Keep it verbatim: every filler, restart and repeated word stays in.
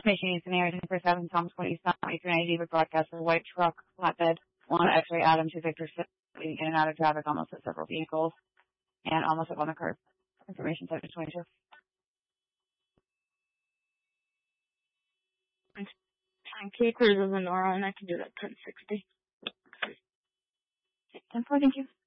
Information needs to be everything for seven Thomas Point East three ninety with broadcast for white truck, flatbed, one X-ray Adam to Victor in and out of traffic, almost at several vehicles, and almost up on the curb. Information seven twenty-two. K Cruises in Nora, and I can do that ten sixty. ten four, thank you.